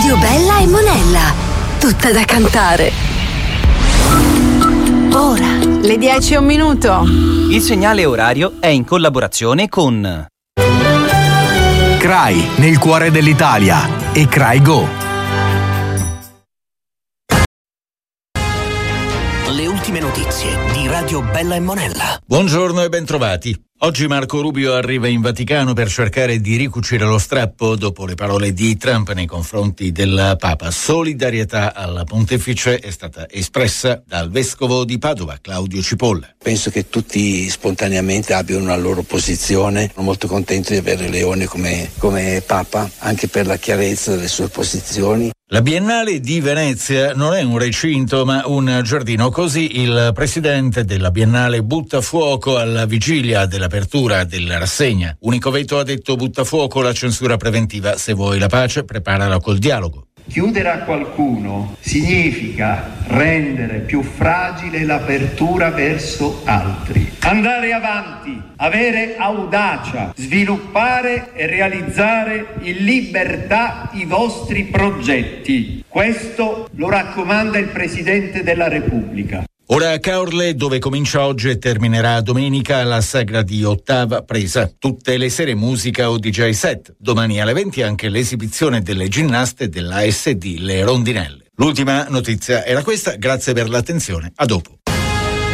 Radio Bella e Monella, tutta da cantare. Ora, le 10:01. Il segnale orario è in collaborazione con CRAI, nel cuore dell'Italia, e CRAI Go. Le ultime notizie di Radio Bella e Monella. Buongiorno e bentrovati. Oggi Marco Rubio arriva in Vaticano per cercare di ricucire lo strappo dopo le parole di Trump nei confronti del Papa. Solidarietà alla Pontefice è stata espressa dal vescovo di Padova, Claudio Cipolla. Penso che tutti spontaneamente abbiano una loro posizione. Sono molto contento di avere Leone come Papa, anche per la chiarezza delle sue posizioni. La Biennale di Venezia non è un recinto ma un giardino, così il presidente della Biennale butta fuoco alla vigilia dell'apertura della rassegna. Unico veto, ha detto, butta fuoco la censura preventiva. Se vuoi la pace, preparala col dialogo. Chiudere a qualcuno significa rendere più fragile l'apertura verso altri. Andare avanti, avere audacia, sviluppare e realizzare in libertà i vostri progetti. Questo lo raccomanda il Presidente della Repubblica. Ora a Caorle, dove comincia oggi e terminerà domenica la sagra di Ottava Presa. Tutte le sere musica o DJ set. Domani alle 20 anche l'esibizione delle ginnaste dell'ASD, le Rondinelle. L'ultima notizia era questa, grazie per l'attenzione, a dopo.